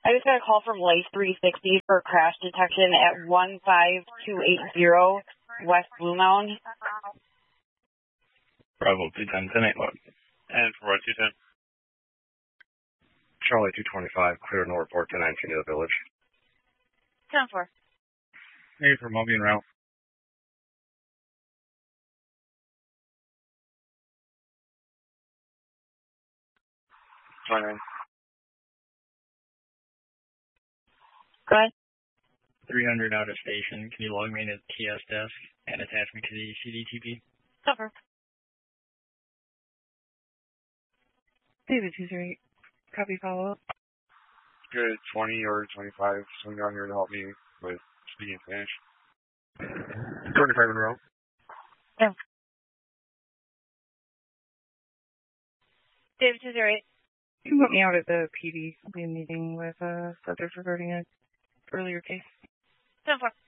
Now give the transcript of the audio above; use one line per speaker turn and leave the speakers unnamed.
I just got a call from Life 360 for crash detection at 15280 West Blue Mound.
Bravo 210, 10-8 log.
And for what, 210?
Charlie 225, clear no report 1019 to the village.
10-4.
Hey, for Moby and Ralph. Fine.
Go ahead.
300 out of station. Can you log me into TS desk and attach me to the CDTP?
Cover.
David 208. Copy follow-up.
Good, 20 or 25. Someone down here to help me with speaking Spanish.
25 in a row.
Yeah. David 208.
You can put me out at the PD. I'll be meeting with subject regarding an earlier case.
10-4.